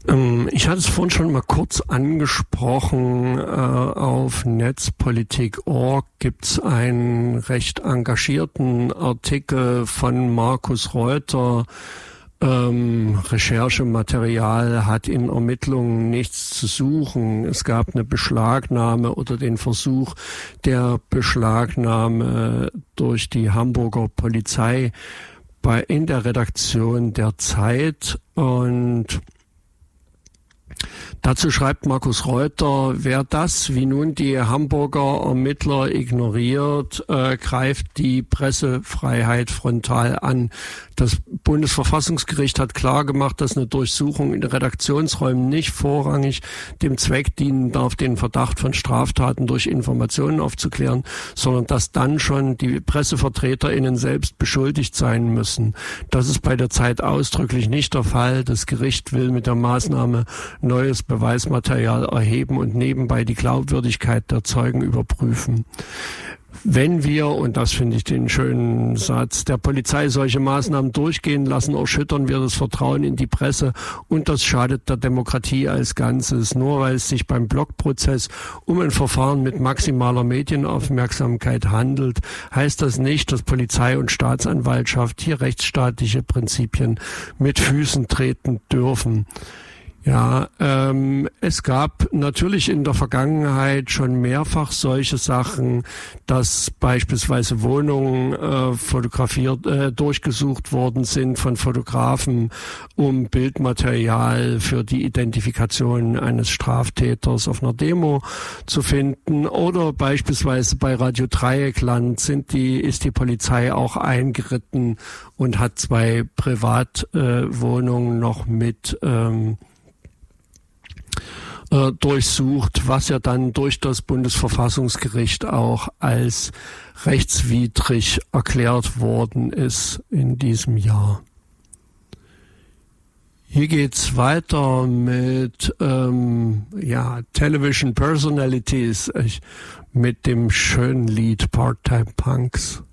Ich hatte es vorhin schon mal kurz angesprochen. Auf netzpolitik.org gibt's einen recht engagierten Artikel von Markus Reuter. Recherchematerial hat in Ermittlungen nichts zu suchen. Es gab eine Beschlagnahme oder den Versuch der Beschlagnahme durch die Hamburger Polizei in der Redaktion der Zeit. Und dazu schreibt Markus Reuter: Wer das, wie nun die Hamburger Ermittler, ignoriert, greift die Pressefreiheit frontal an. Das Bundesverfassungsgericht hat klargemacht, dass eine Durchsuchung in Redaktionsräumen nicht vorrangig dem Zweck dienen darf, den Verdacht von Straftaten durch Informationen aufzuklären, sondern dass dann schon die PressevertreterInnen selbst beschuldigt sein müssen. Das ist bei der Zeit ausdrücklich nicht der Fall. Das Gericht will mit der Maßnahme neues Beweismaterial erheben und nebenbei die Glaubwürdigkeit der Zeugen überprüfen. Wenn wir, und das finde ich den schönen Satz, der Polizei solche Maßnahmen durchgehen lassen, erschüttern wir das Vertrauen in die Presse und das schadet der Demokratie als Ganzes. Nur weil es sich beim Blockprozess um ein Verfahren mit maximaler Medienaufmerksamkeit handelt, heißt das nicht, dass Polizei und Staatsanwaltschaft hier rechtsstaatliche Prinzipien mit Füßen treten dürfen. Ja, es gab natürlich in der Vergangenheit schon mehrfach solche Sachen, dass beispielsweise Wohnungen durchgesucht worden sind von Fotografen, um Bildmaterial für die Identifikation eines Straftäters auf einer Demo zu finden. Oder beispielsweise bei Radio Dreieckland ist die Polizei auch eingeritten und hat 2 Privatwohnungen noch mit durchsucht, was ja dann durch das Bundesverfassungsgericht auch als rechtswidrig erklärt worden ist in diesem Jahr. Hier geht's weiter mit Television Personalities mit dem schönen Lied Part-Time Punks.